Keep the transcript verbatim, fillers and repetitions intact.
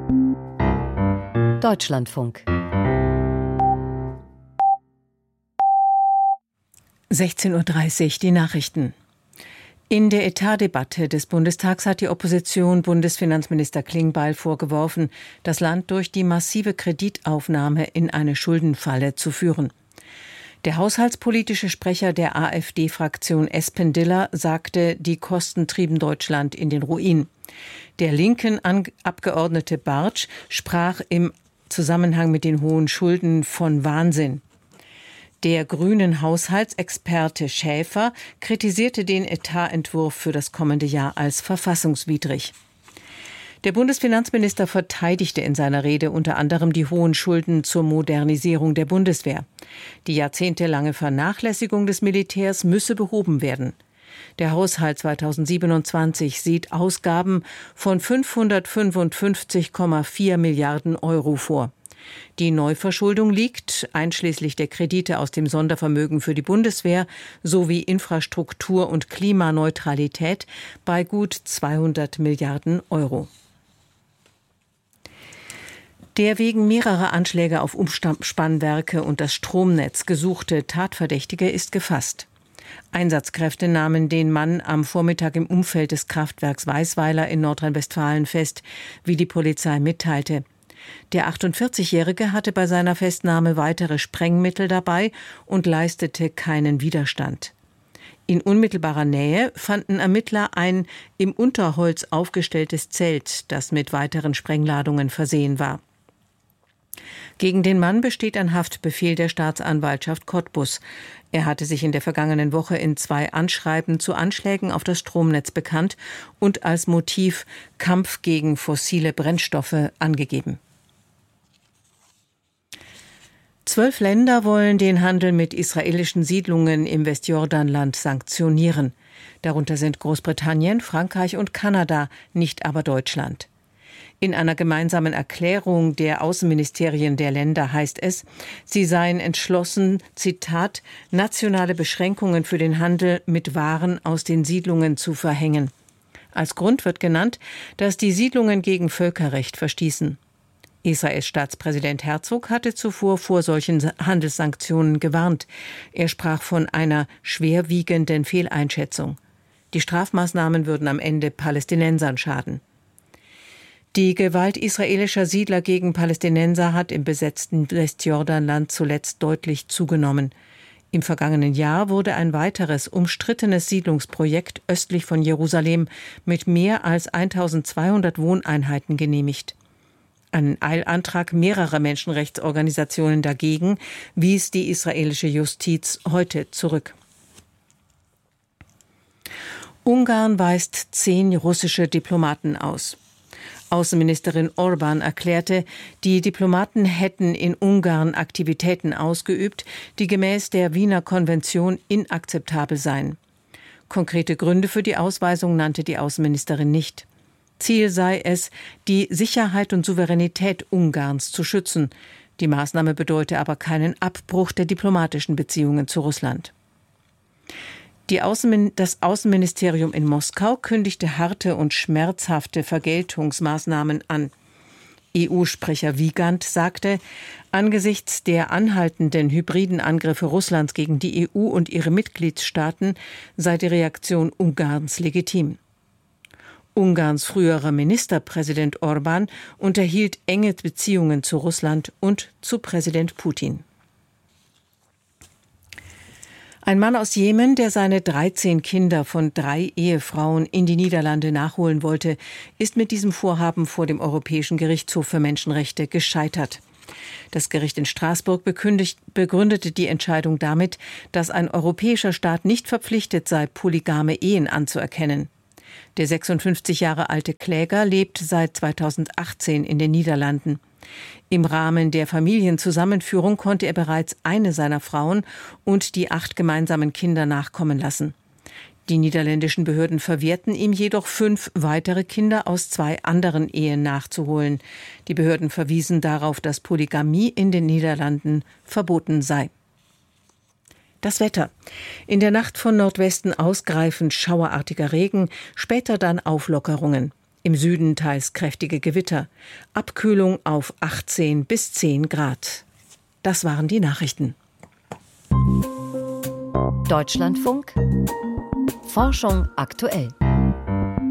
Deutschlandfunk. sechzehn Uhr dreißig, die Nachrichten. In der Etatdebatte des Bundestags hat die Opposition Bundesfinanzminister Klingbeil vorgeworfen, das Land durch die massive Kreditaufnahme in eine Schuldenfalle zu führen. Der haushaltspolitische Sprecher der AfD-Fraktion Espen Diller sagte, die Kosten trieben Deutschland in den Ruin. Der linken Abgeordnete Bartsch sprach im Zusammenhang mit den hohen Schulden von Wahnsinn. Der grünen Haushaltsexperte Schäfer kritisierte den Etatentwurf für das kommende Jahr als verfassungswidrig. Der Bundesfinanzminister verteidigte in seiner Rede unter anderem die hohen Schulden zur Modernisierung der Bundeswehr. Die jahrzehntelange Vernachlässigung des Militärs müsse behoben werden. Der Haushalt zweitausendsiebenundzwanzig sieht Ausgaben von fünfhundertfünfundfünfzig Komma vier Milliarden Euro vor. Die Neuverschuldung liegt, einschließlich der Kredite aus dem Sondervermögen für die Bundeswehr sowie Infrastruktur und Klimaneutralität, bei gut zweihundert Milliarden Euro. Der wegen mehrerer Anschläge auf Umspannwerke und das Stromnetz gesuchte Tatverdächtige ist gefasst. Einsatzkräfte nahmen den Mann am Vormittag im Umfeld des Kraftwerks Weißweiler in Nordrhein-Westfalen fest, wie die Polizei mitteilte. Der achtundvierzigjährige hatte bei seiner Festnahme weitere Sprengmittel dabei und leistete keinen Widerstand. In unmittelbarer Nähe fanden Ermittler ein im Unterholz aufgestelltes Zelt, das mit weiteren Sprengladungen versehen war. Gegen den Mann besteht ein Haftbefehl der Staatsanwaltschaft Cottbus. Er hatte sich in der vergangenen Woche in zwei Anschreiben zu Anschlägen auf das Stromnetz bekannt und als Motiv Kampf gegen fossile Brennstoffe angegeben. Zwölf Länder wollen den Handel mit israelischen Siedlungen im Westjordanland sanktionieren. Darunter sind Großbritannien, Frankreich und Kanada, nicht aber Deutschland. In einer gemeinsamen Erklärung der Außenministerien der Länder heißt es, sie seien entschlossen, Zitat, nationale Beschränkungen für den Handel mit Waren aus den Siedlungen zu verhängen. Als Grund wird genannt, dass die Siedlungen gegen Völkerrecht verstießen. Israels Staatspräsident Herzog hatte zuvor vor solchen Handelssanktionen gewarnt. Er sprach von einer schwerwiegenden Fehleinschätzung. Die Strafmaßnahmen würden am Ende Palästinensern schaden. Die Gewalt israelischer Siedler gegen Palästinenser hat im besetzten Westjordanland zuletzt deutlich zugenommen. Im vergangenen Jahr wurde ein weiteres umstrittenes Siedlungsprojekt östlich von Jerusalem mit mehr als eintausendzweihundert Wohneinheiten genehmigt. Einen Eilantrag mehrerer Menschenrechtsorganisationen dagegen wies die israelische Justiz heute zurück. Ungarn weist zehn russische Diplomaten aus. Außenministerin Orbán erklärte, die Diplomaten hätten in Ungarn Aktivitäten ausgeübt, die gemäß der Wiener Konvention inakzeptabel seien. Konkrete Gründe für die Ausweisung nannte die Außenministerin nicht. Ziel sei es, die Sicherheit und Souveränität Ungarns zu schützen. Die Maßnahme bedeute aber keinen Abbruch der diplomatischen Beziehungen zu Russland. Die Außenmin- das Außenministerium in Moskau kündigte harte und schmerzhafte Vergeltungsmaßnahmen an. E U-Sprecher Wiegand sagte, angesichts der anhaltenden hybriden Angriffe Russlands gegen die E U und ihre Mitgliedstaaten sei die Reaktion Ungarns legitim. Ungarns früherer Ministerpräsident Orbán unterhielt enge Beziehungen zu Russland und zu Präsident Putin. Ein Mann aus Jemen, der seine dreizehn Kinder von drei Ehefrauen in die Niederlande nachholen wollte, ist mit diesem Vorhaben vor dem Europäischen Gerichtshof für Menschenrechte gescheitert. Das Gericht in Straßburg begründete die Entscheidung damit, dass ein europäischer Staat nicht verpflichtet sei, polygame Ehen anzuerkennen. Der sechsundfünfzig Jahre alte Kläger lebt seit zweitausendachtzehn in den Niederlanden. Im Rahmen der Familienzusammenführung konnte er bereits eine seiner Frauen und die acht gemeinsamen Kinder nachkommen lassen. Die niederländischen Behörden verwehrten ihm jedoch, fünf weitere Kinder aus zwei anderen Ehen nachzuholen. Die Behörden verwiesen darauf, dass Polygamie in den Niederlanden verboten sei. Das Wetter. In der Nacht von Nordwesten ausgreifend schauerartiger Regen, später dann Auflockerungen. Im Süden teils kräftige Gewitter. Abkühlung auf achtzehn bis zehn Grad. Das waren die Nachrichten. Deutschlandfunk. Forschung aktuell.